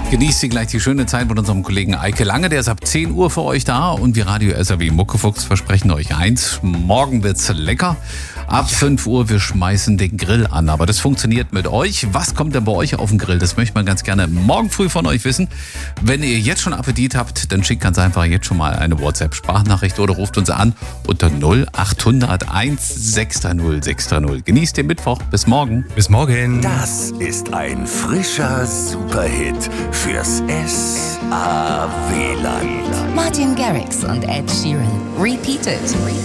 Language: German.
Genießt Sie gleich die schöne Zeit mit unserem Kollegen Eike Lange. Der ist ab 10 Uhr für euch da und wir Radio SAW Muckefuchs versprechen euch eins. Morgen wird's lecker. Ab 5 Uhr, wir schmeißen den Grill an. Aber das funktioniert mit euch. Was kommt denn bei euch auf den Grill? Das möchte man ganz gerne morgen früh von euch wissen. Wenn ihr jetzt schon Appetit habt, dann schickt ganz einfach jetzt schon mal eine WhatsApp-Sprachnachricht oder ruft uns an unter 0800 160 630. Genießt den Mittwoch. Bis morgen. Bis morgen. Das ist ein frischer Superhit fürs SAW-Land. Martin Garrix und Ed Sheeran. Repeat It.